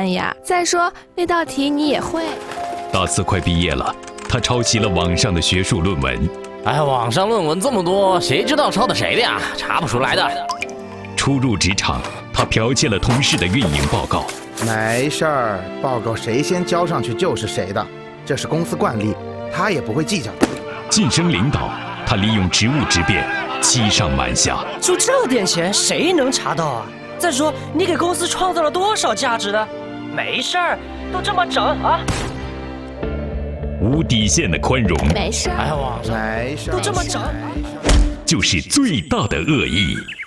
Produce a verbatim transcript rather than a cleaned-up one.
案呀。再说那道题你也会。 大四快毕业了，他抄袭了网上的学术论文。 哎，网上论文这么多，谁知道抄的谁的呀？查不出来的。 初入职场，他剽窃了同事的运营报告。 没事儿，报告谁先交上去就是谁的，这是公司惯例，他也不会计较的。 晋升领导，他利用职务之便，欺上瞒下。 就这点钱，谁能查到啊？再说，你给公司创造了多少价值呢？没事儿，都这么整啊！ 无底线的宽容， 没事儿， 哎，网上没事儿， 都这么整， 就是最大的恶意。